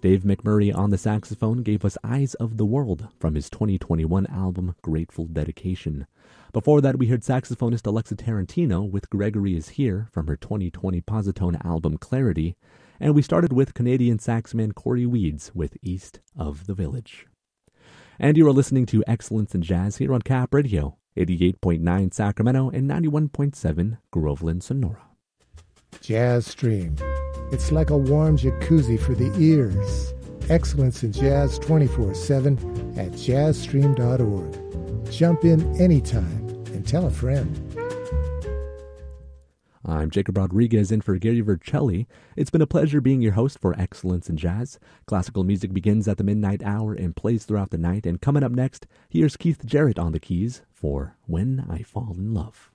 Dave McMurray on the saxophone gave us Eyes of the World from his 2021 album Grateful Dedication. Before that, we heard saxophonist Alexa Tarantino with Gregory Is Here from her 2020 Positone album Clarity, and we started with Canadian saxman Corey Weeds with East of the Village. And you are listening to Excellence in Jazz here on Cap Radio, 88.9 Sacramento and 91.7 Groveland, Sonora. Jazz Stream. It's like a warm jacuzzi for the ears. Excellence in Jazz 24/7 at jazzstream.org. Jump in anytime and tell a friend. I'm Jacob Rodriguez in for Gary Vercelli. It's been a pleasure being your host for Excellence in Jazz. Classical music begins at the midnight hour and plays throughout the night. And coming up next, here's Keith Jarrett on the keys for When I Fall in Love.